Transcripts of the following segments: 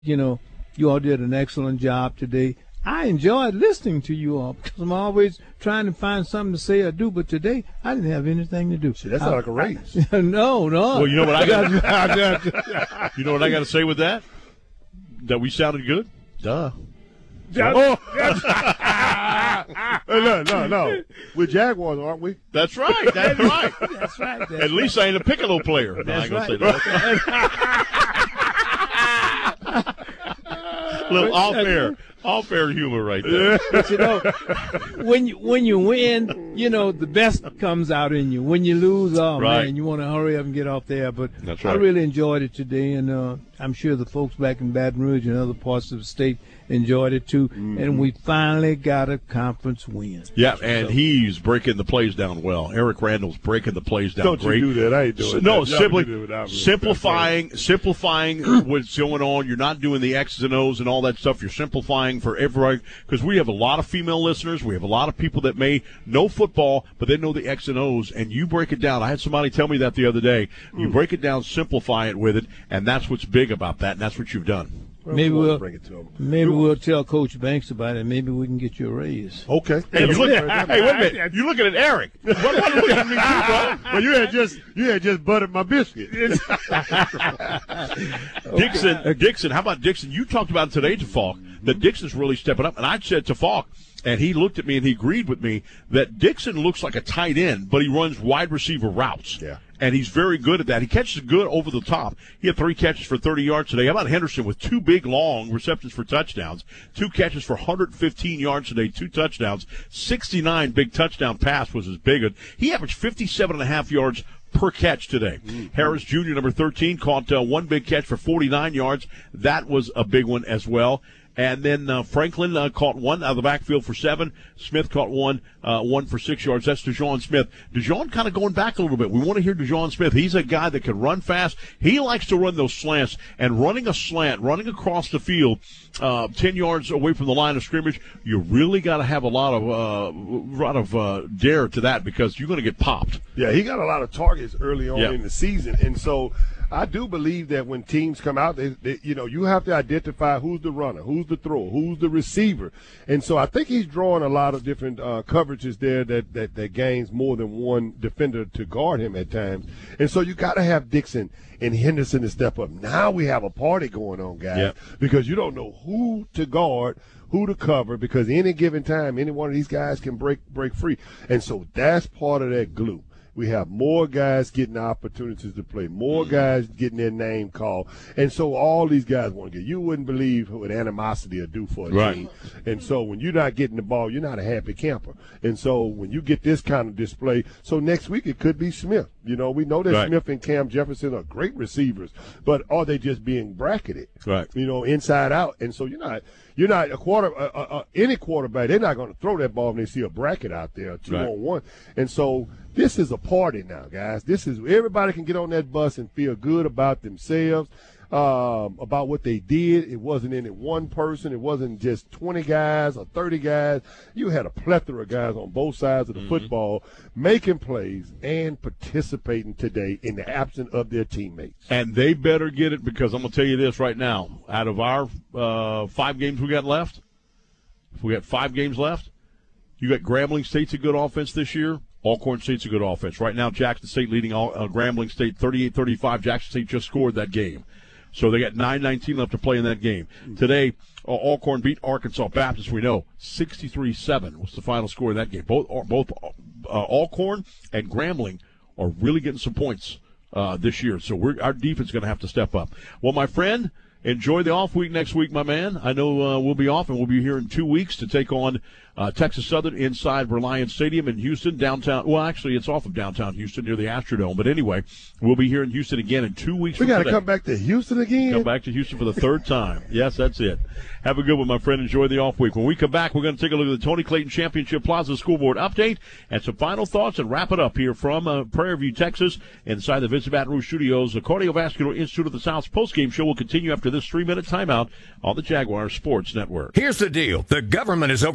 You all did an excellent job today. I enjoyed listening to you all because I'm always trying to find something to say or do, but today I didn't have anything to do. See, that's not like a race. No. Well, you know what I got? You know what I got to say with that? That we sounded good? Duh. No. We're Jaguars, aren't we? That's right. That's right. That's right. At least I ain't a Piccolo player. No, That's I ain't right. gonna say that. Little off-air humor right there. But when you win, the best comes out in you. When you lose, Right. man, you want to hurry up and get off there. But That's I right. really enjoyed it today, and I'm sure the folks back in Baton Rouge and other parts of the state enjoyed it too. Mm-hmm. And we finally got a conference win. Yeah, and he's breaking the plays down well. Eric Randall's breaking the plays down Don't great. you do that. I ain't doing No, that. Y'all simply can do it without me. simplifying what's going on. You're not doing the X's and O's and all that stuff. You're simplifying for everybody because we have a lot of female listeners. We have a lot of people that may know football, but they know the X and O's, and you break it down. I had somebody tell me that the other day. You break it down, simplify it with it, and that's what's big about that, and that's what you've done. Maybe bring it to him. we'll tell Coach Banks about it. Maybe we can get you a raise. Okay. Hey, wait a minute. You're looking at Eric. What looking at me too, bro? Well, you had just buttered my biscuit. Dixon, how about Dixon? You talked about it today to Falk, that Dixon's really stepping up. And I said to Falk, and he looked at me and he agreed with me, that Dixon looks like a tight end, but he runs wide receiver routes. Yeah. And he's very good at that. He catches good over the top. He had 3 catches for 30 yards today. How about Henderson with 2 big, long receptions for touchdowns, 2 catches for 115 yards today, 2 touchdowns, 69 big touchdown pass was his big one. He averaged 57.5 yards per catch today. Harris Jr., number 13, caught 1 big catch for 49 yards. That was a big one as well. And then Franklin caught 1 out of the backfield for 7. Smith caught 1 for 6 yards. That's DeJuan Smith. DeJuan kind of going back a little bit. We want to hear DeJuan Smith. He's a guy that can run fast. He likes to run those slants. And running a slant, running across the field 10 yards away from the line of scrimmage, you really got to have a lot of dare to that because you're going to get popped. Yeah, he got a lot of targets early on in the season. And so I do believe that when teams come out, you have to identify who's the runner, who's the thrower, who's the receiver. And so I think he's drawing a lot of different coverages there that gains more than one defender to guard him at times. And so you got to have Dixon and Henderson to step up. Now we have a party going on, guys, because you don't know who to guard, who to cover, because any given time, any one of these guys can break free. And so that's part of that glue. We have more guys getting opportunities to play, more guys getting their name called. And so all these guys want to get. You wouldn't believe what animosity will do for a team. And so when you're not getting the ball, you're not a happy camper. And so when you get this kind of display, so next week it could be Smith. We know that Smith and Cam Jefferson are great receivers, but are they just being bracketed? Right. Inside out. And so you're not any quarterback, they're not going to throw that ball when they see a bracket out there, 2-on-1. And so this is a party now, guys. This is everybody can get on that bus and feel good about themselves, about what they did. It wasn't any one person. It wasn't just 20 guys or 30 guys. You had a plethora of guys on both sides of the football making plays and participating today in the absence of their teammates. And they better get it because I'm going to tell you this right now. Out of our 5 games we got left, if we got 5 games left, you got Grambling State's a good offense this year. Alcorn State's a good offense. Right now, Jackson State leading Grambling State 38-35. Jackson State just scored that game. So they got 9:19 left to play in that game. Today, Alcorn beat Arkansas Baptist, we know. 63-7 was the final score of that game. Both Alcorn and Grambling are really getting some points this year. So our defense is going to have to step up. Well, my friend, enjoy the off week next week, my man. I know we'll be off, and we'll be here in 2 weeks to take on Texas Southern inside Reliance Stadium in Houston, downtown. Well, actually, it's off of downtown Houston near the Astrodome. But anyway, we'll be here in Houston again in 2 weeks. We got to come back to Houston again? Come back to Houston for the 3rd time. Yes, that's it. Have a good one, my friend. Enjoy the off week. When we come back, we're going to take a look at the Tony Clayton Championship Plaza Scoreboard update and some final thoughts and wrap it up here from Prairie View, Texas, inside the Vincent Baton Rouge Studios. The Cardiovascular Institute of the South's postgame show will continue after this 3-minute timeout on the Jaguar Sports Network. Here's the deal. The government is over 38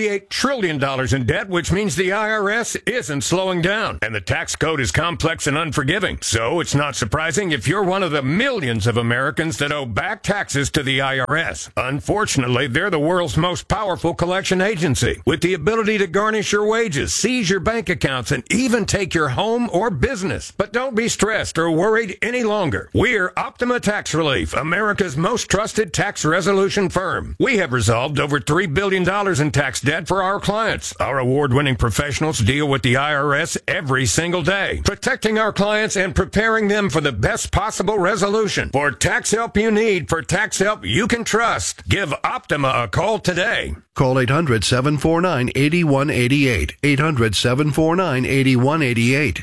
$38 trillion in debt, which means the IRS isn't slowing down. And the tax code is complex and unforgiving. So it's not surprising if you're one of the millions of Americans that owe back taxes to the IRS. Unfortunately, they're the world's most powerful collection agency, with the ability to garnish your wages, seize your bank accounts, and even take your home or business. But don't be stressed or worried any longer. We're Optima Tax Relief, America's most trusted tax resolution firm. We have resolved over $3 billion in tax debt for our clients. Our award-winning professionals deal with the IRS every single day, protecting our clients and preparing them for the best possible resolution. For tax help you need, for tax help you can trust, give Optima a call today. Call 800-749-8188. 800-749-8188.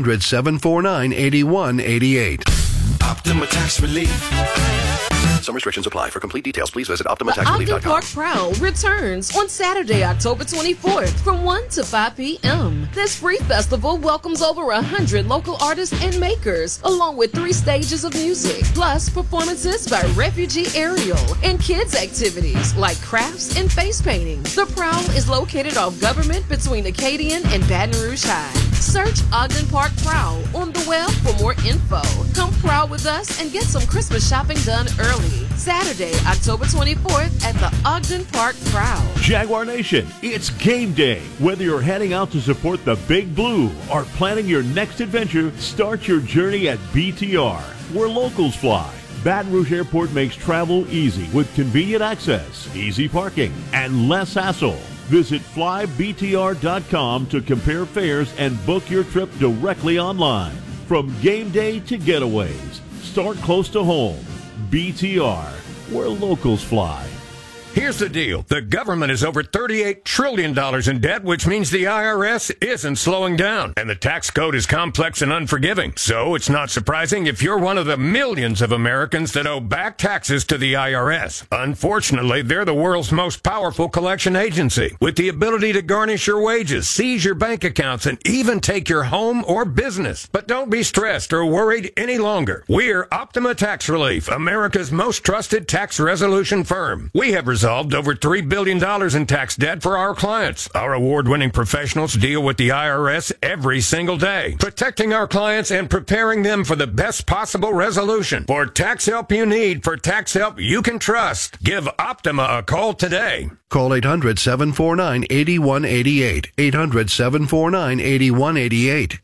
800-749-8188. Optima Tax Relief. Some restrictions apply. For complete details, please visit The Ogden Park Prowl returns on Saturday, October 24th from 1 to 5 p.m. This free festival welcomes over 100 local artists and makers, along with 3 stages of music, plus performances by Refugee Aerial and kids activities like crafts and face painting. The Prowl is located off Government between Acadian and Baton Rouge High. Search Ogden Park Prowl on the web for more info. Come prowl with us and get some Christmas shopping done early. Saturday, October 24th at the Ogden Park Prowl. Jaguar Nation, it's game day. Whether you're heading out to support the Big Blue or planning your next adventure, start your journey at BTR, where locals fly. Baton Rouge Airport makes travel easy with convenient access, easy parking, and less hassle. Visit flybtr.com to compare fares and book your trip directly online. From game day to getaways, start close to home. BTR, where locals fly. Here's the deal. The government is over $38 trillion in debt, which means the IRS isn't slowing down. And the tax code is complex and unforgiving. So it's not surprising if you're one of the millions of Americans that owe back taxes to the IRS. Unfortunately, they're the world's most powerful collection agency, with the ability to garnish your wages, seize your bank accounts, and even take your home or business. But don't be stressed or worried any longer. We're Optima Tax Relief, America's most trusted tax resolution firm. We have resolved over $3 billion in tax debt for our clients. Our award-winning professionals deal with the IRS every single day, protecting our clients and preparing them for the best possible resolution. For tax help you need, for tax help you can trust, give Optima a call today. Call 800-749-8188. 800-749-8188.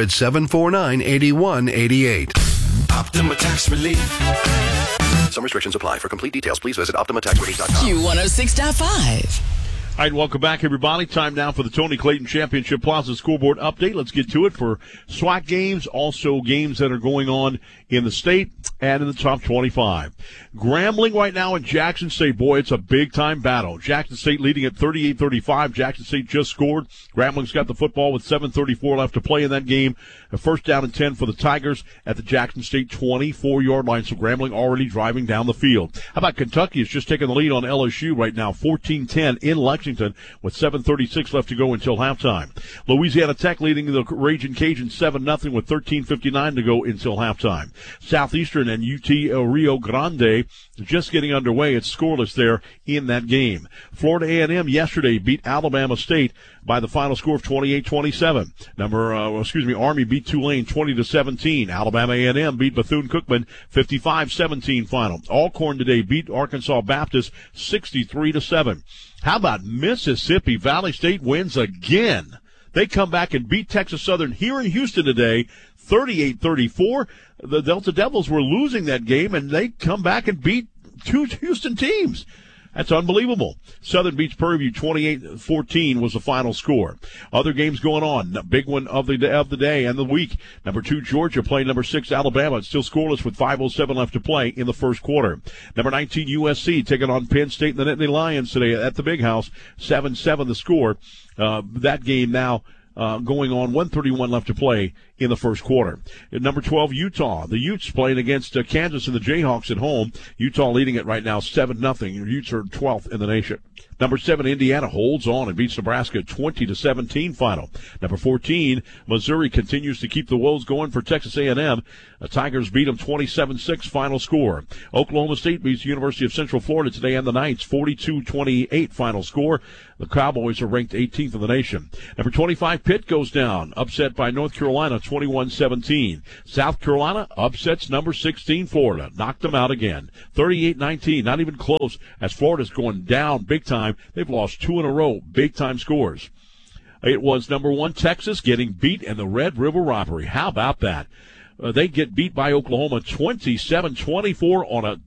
800-749-8188. Optima Tax Relief. Some restrictions apply. For complete details, please visit OptimaTaxRelief.com. Q106.5. All right, welcome back, everybody. Time now for the Tony Clayton Championship Plaza scoreboard update. Let's get to it for SWAC games, also games that are going on in the state and in the top 25. Grambling right now in Jackson State. Boy, it's a big-time battle. Jackson State leading at 38-35. Jackson State just scored. Grambling's got the football with 7:34 left to play in that game. A first down and 10 for the Tigers at the Jackson State 24-yard line. So Grambling already driving down the field. How about Kentucky? It's just taking the lead on LSU right now, 14-10 in Lexington with 7:36 left to go until halftime. Louisiana Tech leading the Ragin' Cajuns 7-0 with 13:59 to go until halftime. Southeastern and UT Rio Grande just getting underway. It's scoreless there in that game. Florida A&M yesterday beat Alabama State by the final score of 28-27. Army beat Tulane 20-17. Alabama A&M beat Bethune-Cookman 55-17 final. Alcorn today beat Arkansas Baptist 63-7. How about Mississippi Valley State wins again? They come back and beat Texas Southern here in Houston today, 38-34. The Delta Devils were losing that game, and they come back and beat 2 Houston teams. That's unbelievable. Southern beats Prairie View 28-14 was the final score. Other games going on. The big one of the day and the week. Number 2 Georgia playing number 6 Alabama. It's still scoreless with 5:07 left to play in the first quarter. Number 19 USC taking on Penn State and the Nittany Lions today at the Big House. 7-7 the score. That game now going on, 1:31 left to play in the first quarter. At number 12, Utah. The Utes playing against Kansas and the Jayhawks at home. Utah leading it right now 7-0. The Utes are 12th in the nation. Number 7, Indiana holds on and beats Nebraska 20-17 final. Number 14, Missouri continues to keep the woes going for Texas A&M. The Tigers beat them 27-6 final score. Oklahoma State beats the University of Central Florida today and the Knights 42-28 final score. The Cowboys are ranked 18th in the nation. Number 25, Pitt goes down, upset by North Carolina 21-17. South Carolina upsets number 16 Florida, knocked them out again 38-19, not even close as Florida's going down big time. They've lost 2 in a row, big time scores. It was number 1 Texas getting beat in the Red River robbery. How about that? They get beat by Oklahoma 27-24 on a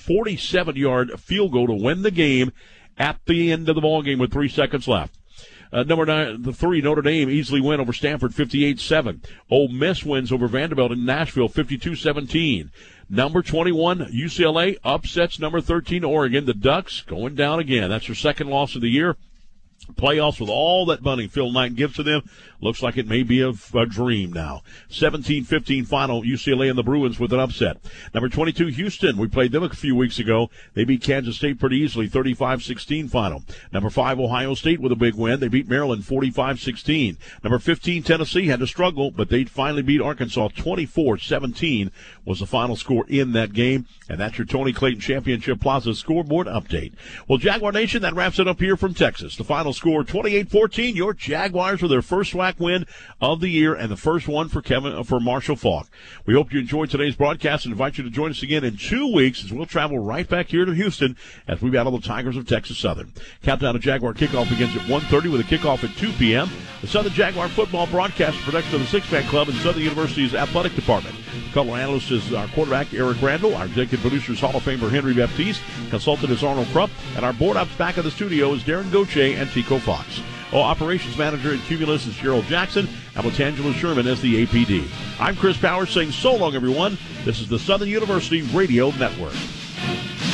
47-yard field goal to win the game at the end of the ball game with 3 seconds left. Number 9, the 3, Notre Dame easily win over Stanford 58-7. Ole Miss wins over Vanderbilt in Nashville 52-17. Number 21, UCLA upsets number 13, Oregon. The Ducks going down again. That's their second loss of the year. Playoffs with all that money Phil Knight gives to them. Looks like it may be a dream now. 17-15 final, UCLA and the Bruins with an upset. Number 22, Houston. We played them a few weeks ago. They beat Kansas State pretty easily, 35-16 final. Number 5, Ohio State with a big win. They beat Maryland 45-16. Number 15, Tennessee had to struggle, but they finally beat Arkansas 24-17 was the final score in that game. And that's your Tony Clayton Championship Plaza scoreboard update. Well, Jaguar Nation, that wraps it up here from Texas. The final score 28-14. Your Jaguars with their first SWAC win of the year and the first one for Marshall Faulk. We hope you enjoyed today's broadcast and invite you to join us again in 2 weeks as we'll travel right back here to Houston as we battle the Tigers of Texas Southern. Countdown to Jaguar kickoff begins at 1:30 with a kickoff at 2 p.m. The Southern Jaguar football broadcast production of the Six Man Club and Southern University's athletic department. The color analyst is our quarterback Eric Randall. Our executive producer is Hall of Famer Henry Baptiste. Consultant is Arnold Krupp. And our board ops back of the studio is Darren Gauthier and Tico Fox. Operations manager at Cumulus is Gerald Jackson, and Latangela Sherman as the APD. I'm Chris Powers saying so long, everyone. This is the Southern University Radio Network.